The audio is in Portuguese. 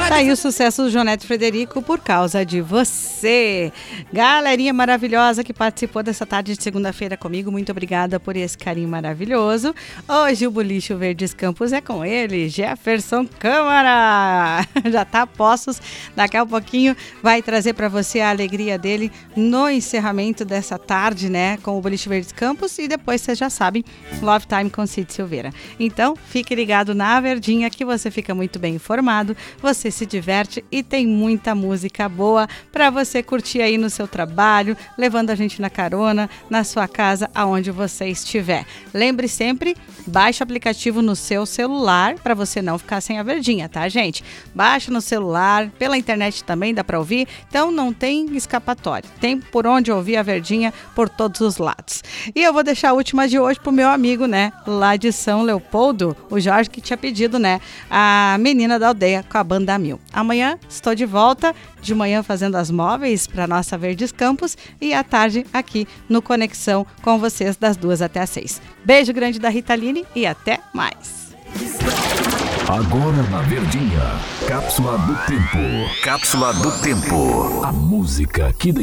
Tá aí o sucesso do João Neto e Frederico, Por Causa de Você. Galerinha maravilhosa que participou dessa tarde de segunda-feira comigo, muito obrigada por esse carinho maravilhoso. Hoje o Boliche Verdes Campos é com ele, Jefferson Câmara. Já tá a postos, daqui a pouquinho vai trazer para você a alegria dele no encerramento dessa tarde, né, com o Boliche Verdes Campos, e depois vocês já sabem, Love Time com Cid Silveira. Então, fique ligado na Verdinha que você fica muito bem informado, você se diverte e tem muita música boa para você curtir aí no seu trabalho, levando a gente na carona, na sua casa, aonde você estiver. Lembre sempre, baixe o aplicativo no seu celular para você não ficar sem a Verdinha, tá, gente? Baixa no celular, pela internet também dá para ouvir, então não tem escapatória. Tem por onde ouvir a Verdinha por todos os lados. E eu vou deixar a última de hoje pro meu amigo, né, lá de São Leopoldo, o Jorge, que tinha pedido, né, a Menina da Aldeia com a Banda Mil. Amanhã estou de volta, de manhã fazendo as móveis para nossa Verdes Campos e à tarde aqui no Conexão com vocês das 2 até às 6. Beijo grande da Ritaline e até mais. Agora na Verdinha, Cápsula do Tempo. Cápsula do Tempo. A música que